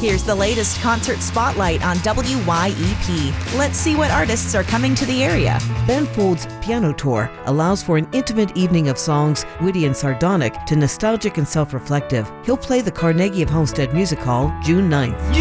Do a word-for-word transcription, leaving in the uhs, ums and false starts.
Here's the latest concert spotlight on W Y E P. Let's see what artists are coming to the area. Ben Folds' Piano Tour allows for an intimate evening of songs witty and sardonic to nostalgic and self-reflective. He'll play the Carnegie of Homestead Music Hall June ninth.